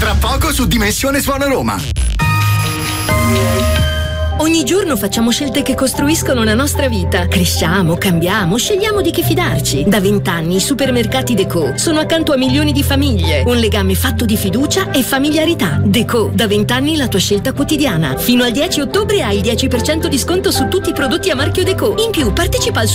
Tra poco su Dimensione Suona Roma. Ogni giorno facciamo scelte che costruiscono la nostra vita. Cresciamo, cambiamo, scegliamo di che fidarci. Da 20 anni i supermercati Deco sono accanto a milioni di famiglie. Un legame fatto di fiducia e familiarità. Deco, da 20 anni la tua scelta quotidiana. Fino al 10 ottobre hai il 10% di sconto su tutti i prodotti a marchio Deco. In più partecipa al